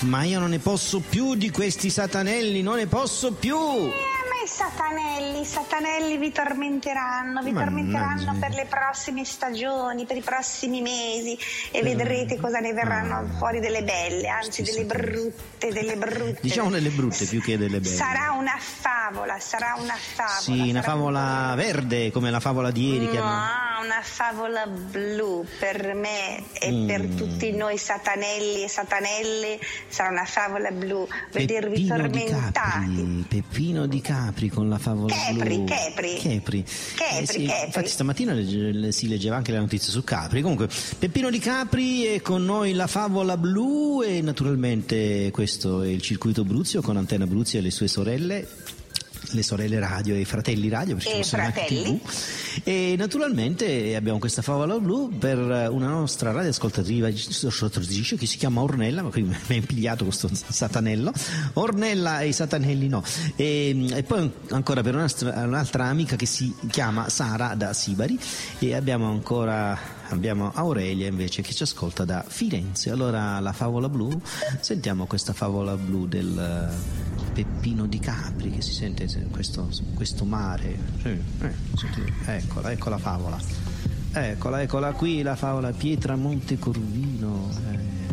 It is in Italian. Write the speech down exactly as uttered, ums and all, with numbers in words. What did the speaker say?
Ma io non ne posso più di questi satanelli, non ne posso più. I satanelli, i satanelli vi tormenteranno, vi Mannaggia. tormenteranno per le prossime stagioni, per i prossimi mesi e vedrete cosa ne verranno Ah. fuori delle belle, anzi Questi delle satanelli. brutte, delle brutte. Diciamo delle brutte più che delle belle. Sarà una favola, sarà una favola. Sì, una sarà favola un- verde come la favola di ieri che abbiamo. No, una favola blu per me e Mm. per tutti noi satanelli e satanelle sarà una favola blu. Vedervi Peppino di tormentati. Capri, Peppino di Capri con la favola Chepri, blu. Chepri. Chepri. Chepri, sì, Chepri. Infatti stamattina legge- si leggeva anche la notizia su Capri. Comunque Peppino di Capri e con noi la favola blu e naturalmente questo è il circuito Bruzio con Antenna Bruzio e le sue sorelle. Le sorelle radio e i fratelli radio perché E ci sono anche fratelli. tivù e naturalmente abbiamo questa favola blu per una nostra radioascoltatrice che si chiama Ornella, ma qui mi ha impigliato questo satanello. Ornella e i satanelli no e, e poi ancora per un'altra, un'altra amica che si chiama Sara da Sibari e abbiamo ancora abbiamo Aurelia invece che ci ascolta da Firenze. Allora la favola blu, sentiamo questa favola blu del Peppino di Capri che si sente questo, questo mare. Sì, eh, senti, eccola, ecco la favola. Eccola, eccola qui la favola Pietramonte Corvino.